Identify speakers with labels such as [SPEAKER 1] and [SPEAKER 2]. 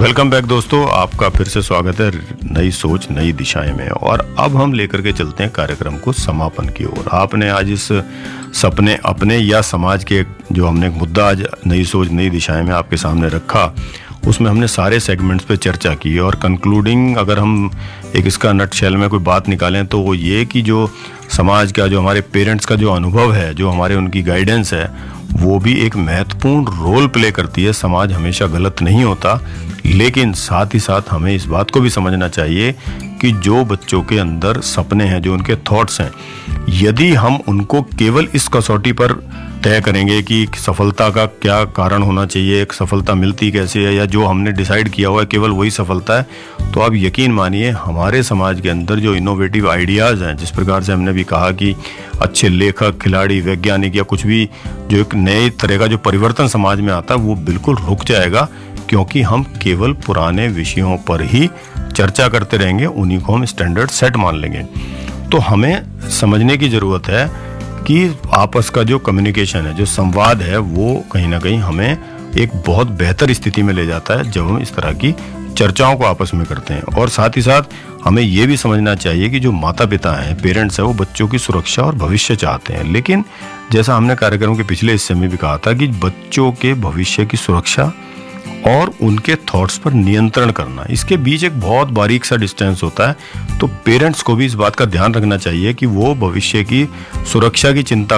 [SPEAKER 1] Welcome back दोस्तों, आपका फिर से स्वागत है नई सोच नई दिशाएं में। और अब हम लेकर के चलते हैं कार्यक्रम को समापन की ओर। आपने आज इस सपने अपने या समाज के जो हमने एक मुद्दा आज नई सोच नई दिशाएं में आपके सामने रखा, उसमें हमने सारे सेगमेंट्स पे चर्चा की। और कंक्लूडिंग अगर हम एक इसका नटशेल में कोई बात निकालें तो वो ये कि जो समाज का, जो हमारे पेरेंट्स का जो अनुभव है, जो हमारे उनकी गाइडेंस है, वो भी एक महत्वपूर्ण रोल प्ले करती है। समाज हमेशा गलत नहीं होता, लेकिन साथ ही साथ हमें इस बात को भी समझना चाहिए कि जो बच्चों के अंदर सपने हैं, जो उनके थॉट्स हैं, यदि हम उनको केवल इस कसौटी पर तय करेंगे कि सफलता का क्या कारण होना चाहिए, एक सफलता मिलती कैसे है, या जो हमने डिसाइड किया हुआ है केवल वही सफलता है, तो आप यकीन मानिए हमारे समाज के अंदर जो इनोवेटिव आइडियाज़ हैं, जिस प्रकार से हमने भी कहा कि अच्छे लेखक, खिलाड़ी, वैज्ञानिक या कुछ भी जो एक नए तरह का जो परिवर्तन समाज में आता है, वो बिल्कुल रुक जाएगा, क्योंकि हम केवल पुराने विषयों पर ही चर्चा करते रहेंगे, उन्हीं को हम स्टैंडर्ड सेट मान लेंगे। तो हमें समझने की ज़रूरत है कि आपस का जो कम्युनिकेशन है, जो संवाद है, वो कहीं ना कहीं हमें एक बहुत बेहतर स्थिति में ले जाता है जब हम इस तरह की चर्चाओं को आपस में करते हैं। और साथ ही साथ हमें ये भी समझना चाहिए कि जो माता पिता हैं, पेरेंट्स हैं, वो बच्चों की सुरक्षा और भविष्य चाहते हैं, लेकिन जैसा हमने कार्यक्रम के पिछले हिस्से में भी कहा था कि बच्चों के भविष्य की सुरक्षा और उनके थॉट्स पर नियंत्रण करना, इसके बीच एक बहुत बारीक सा डिस्टेंस होता है। तो पेरेंट्स को भी इस बात का ध्यान रखना चाहिए कि वो भविष्य की सुरक्षा की चिंता